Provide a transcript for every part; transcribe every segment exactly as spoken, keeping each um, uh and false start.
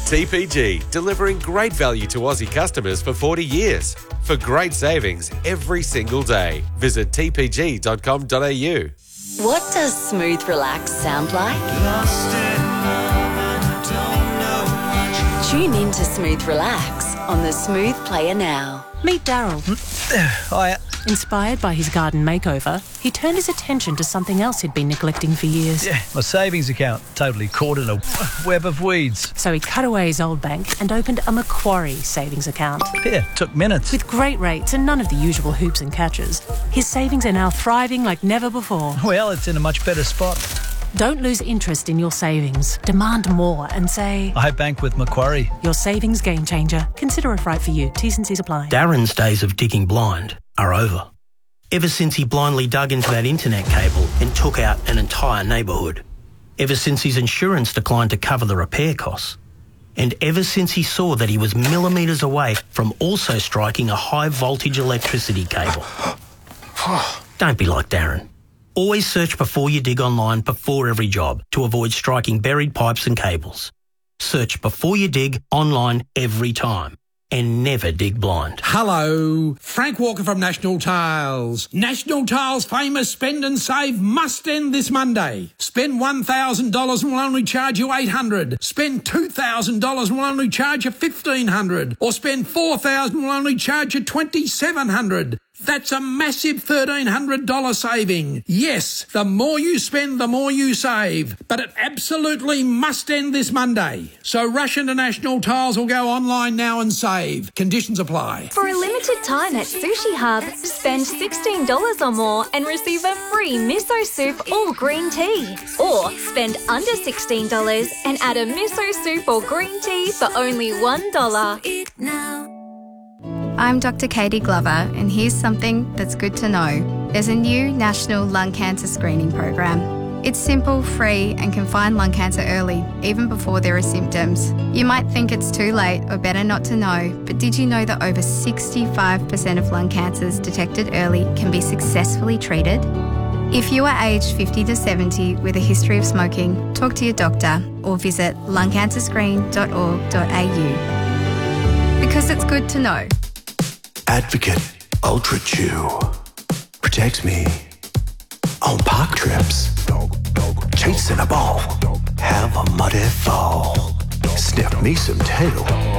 T P G, delivering great value to Aussie customers for forty years. For great savings every single day. Visit t p g dot com dot a u. What does smooth relax sound like? Tune in to Smooth Relax on the Smooth Player now. Meet Daryl. Hiya. Inspired by his garden makeover, he turned his attention to something else he'd been neglecting for years. Yeah, my savings account, totally caught in a web of weeds. So he cut away his old bank and opened a Macquarie savings account. Yeah, took minutes. With great rates and none of the usual hoops and catches, his savings are now thriving like never before. Well, it's in a much better spot. Don't lose interest in your savings. Demand more and say, I bank with Macquarie. Your savings game changer. Consider if right for you. T's and C's apply. Darren's days of digging blind are over. Ever since he blindly dug into that internet cable and took out an entire neighbourhood. Ever since his insurance declined to cover the repair costs. And ever since he saw that he was millimetres away from also striking a high voltage electricity cable. Don't be like Darren. Always search before you dig online before every job to avoid striking buried pipes and cables. Search before you dig online every time. And never dig blind. Hello, Frank Walker from National Tiles. National Tiles' famous Spend and Save must end this Monday. Spend one thousand dollars and we'll only charge you eight hundred dollars. Spend two thousand dollars and we'll only charge you fifteen hundred dollars. Or spend four thousand dollars and we'll only charge you twenty-seven hundred dollars. That's a massive thirteen hundred dollars saving. Yes, the more you spend, the more you save. But it absolutely must end this Monday. So rush into National Tiles or go online now and save. Conditions apply. For a limited time at Sushi Hub, spend sixteen dollars or more and receive a free miso soup or green tea. Or spend under sixteen dollars and add a miso soup or green tea for only one dollar. I'm Doctor Katie Glover, and here's something that's good to know. There's a new national lung cancer screening program. It's simple, free, and can find lung cancer early, even before there are symptoms. You might think it's too late or better not to know, but did you know that over sixty-five percent of lung cancers detected early can be successfully treated? If you are aged fifty to seventy with a history of smoking, talk to your doctor or visit lung cancer screen dot org dot a u. Because it's good to know. Advocate Ultra Chew protects me on park trips, chasing a ball, have a muddy fall, sniff me some tail,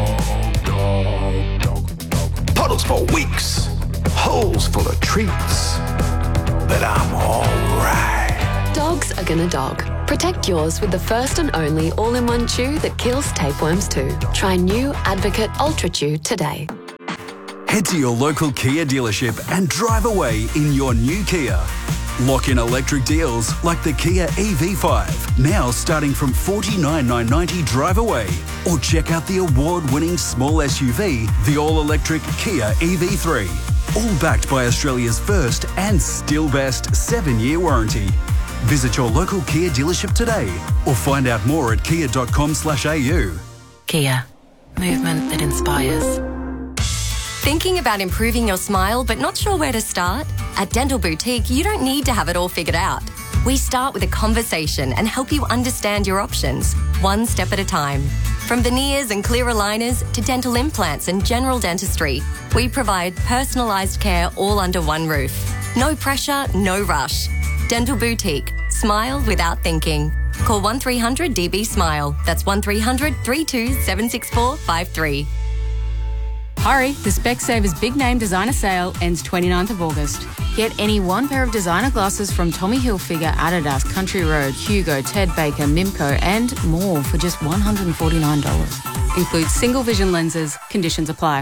puddles for weeks, holes full of treats, but I'm alright. Dogs are gonna dog. Protect yours with the first and only all-in-one chew that kills tapeworms too. Try new Advocate Ultra Chew today. Head to your local Kia dealership and drive away in your new Kia. Lock in electric deals like the Kia E V five, now starting from forty-nine thousand nine hundred ninety drive away. Or check out the award-winning small S U V, the all-electric Kia E V three. All backed by Australia's first and still best seven-year warranty. Visit your local Kia dealership today or find out more at kia dot com slash a u. Kia. Movement that inspires. Thinking about improving your smile but not sure where to start? At Dental Boutique, you don't need to have it all figured out. We start with a conversation and help you understand your options, one step at a time. From veneers and clear aligners to dental implants and general dentistry, we provide personalised care all under one roof. No pressure, no rush. Dental Boutique. Smile without thinking. Call one three hundred D B SMILE. That's one three hundred, three two seven six four five three. Hurry, the Specsavers Big Name Designer Sale ends twenty-ninth of August. Get any one pair of designer glasses from Tommy Hilfiger, Adidas, Country Road, Hugo, Ted Baker, Mimco and more for just one hundred forty-nine dollars. Includes single vision lenses. Conditions apply.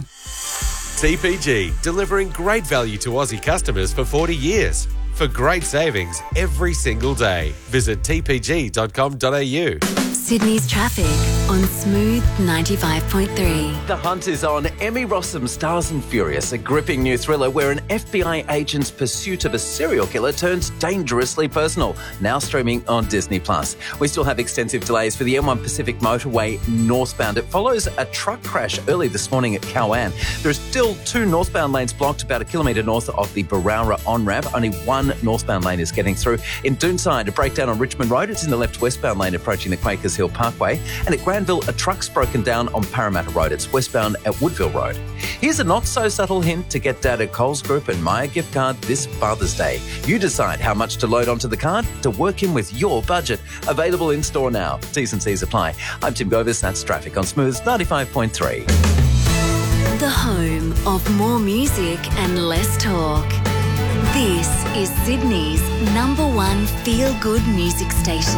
T P G, delivering great value to Aussie customers for forty years. For great savings every single day. Visit t p g dot com dot a u. Sydney's traffic on Smooth ninety-five point three. The hunt is on. Emmy Rossum stars in Furious, a gripping new thriller where an F B I agent's pursuit of a serial killer turns dangerously personal. Now streaming on Disney plus. We still have extensive delays for the M one Pacific motorway northbound. It follows a truck crash early this morning at Cowan. There are still two northbound lanes blocked about a kilometre north of the Barowra on-ramp. Only one northbound lane is getting through. In Doonside, a breakdown on Richmond Road. It's in the left westbound lane approaching the Quakers Douglas Hill Parkway. And at Granville, a truck's broken down on Parramatta Road. It's westbound at Woodville Road. Here's a not-so-subtle hint to get Dad a Coles Group and Myer gift card this Father's Day. You decide how much to load onto the card to work in with your budget. Available in-store now. T's and C's apply. I'm Tim Govis. That's Traffic on Smooths ninety-five point three. The home of more music and less talk. This is Sydney's number one feel-good music station.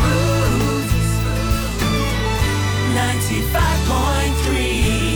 ninety-five point three.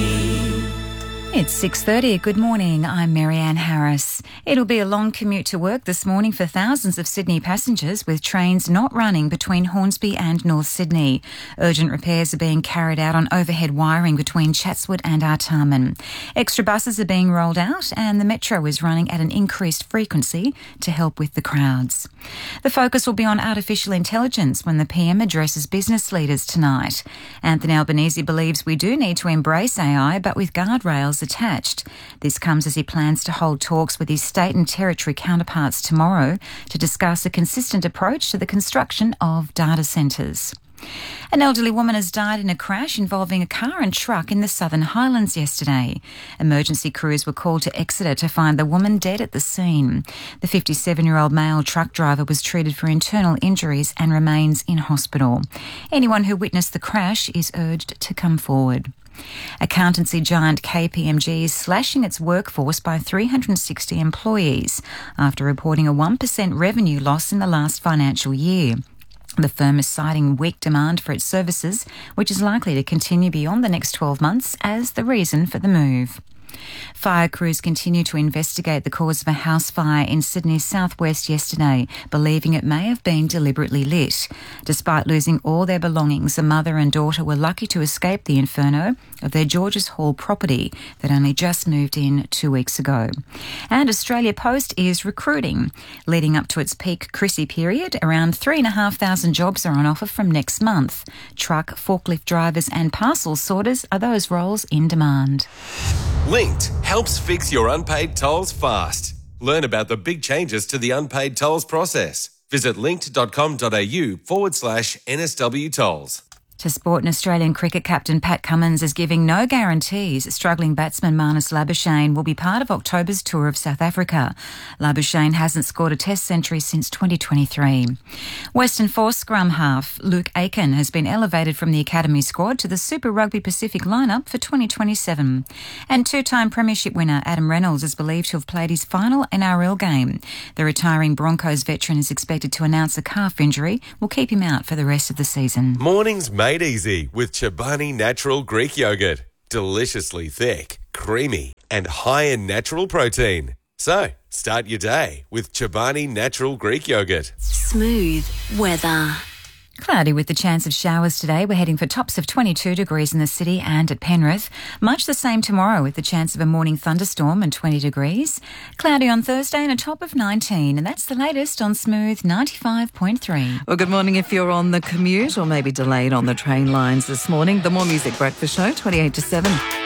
It's six thirty. Good morning. I'm Marianne Harris. It'll be a long commute to work this morning for thousands of Sydney passengers, with trains not running between Hornsby and North Sydney. Urgent repairs are being carried out on overhead wiring between Chatswood and Artarmon. Extra buses are being rolled out and the metro is running at an increased frequency to help with the crowds. The focus will be on artificial intelligence when the P M addresses business leaders tonight. Anthony Albanese believes we do need to embrace A I, but with guardrails attached. This comes as he plans to hold talks with his state and territory counterparts tomorrow to discuss a consistent approach to the construction of data centres. An elderly woman has died in a crash involving a car and truck in the Southern Highlands yesterday. Emergency crews were called to Exeter to find the woman dead at the scene. The fifty-seven-year-old male truck driver was treated for internal injuries and remains in hospital. Anyone who witnessed the crash is urged to come forward. Accountancy giant K P M G is slashing its workforce by three hundred sixty employees after reporting a one percent revenue loss in the last financial year. The firm is citing weak demand for its services, which is likely to continue beyond the next twelve months as the reason for the move. Fire crews continue to investigate the cause of a house fire in Sydney's southwest yesterday, believing it may have been deliberately lit. Despite losing all their belongings, a mother and daughter were lucky to escape the inferno of their Georges Hall property that only just moved in two weeks ago. And Australia Post is recruiting. Leading up to its peak Chrissy period, around three thousand five hundred jobs are on offer from next month. Truck, forklift drivers and parcel sorters are those roles in demand. Linked helps fix your unpaid tolls fast. Learn about the big changes to the unpaid tolls process. Visit linked.com.au forward slash NSW tolls. To sport, an Australian cricket captain Pat Cummins is giving no guarantees struggling batsman Marnus Labuschagne will be part of October's tour of South Africa. Labuschagne hasn't scored a test century since twenty twenty-three. Western Force scrum half Luke Aiken has been elevated from the academy squad to the Super Rugby Pacific lineup for twenty twenty-seven. And two-time premiership winner Adam Reynolds is believed to have played his final N R L game. The retiring Broncos veteran is expected to announce a calf injury will keep him out for the rest of the season. Mornings made easy with Chobani Natural Greek Yogurt. Deliciously thick, creamy, and high in natural protein. So, start your day with Chobani Natural Greek Yogurt. Smooth weather. Cloudy with the chance of showers today. We're heading for tops of twenty-two degrees in the city and at Penrith. Much the same tomorrow with the chance of a morning thunderstorm and twenty degrees. Cloudy on Thursday and a top of nineteen. And that's the latest on Smooth ninety-five point three. Well, good morning if you're on the commute or maybe delayed on the train lines this morning. The More Music Breakfast Show, twenty-eight to seven.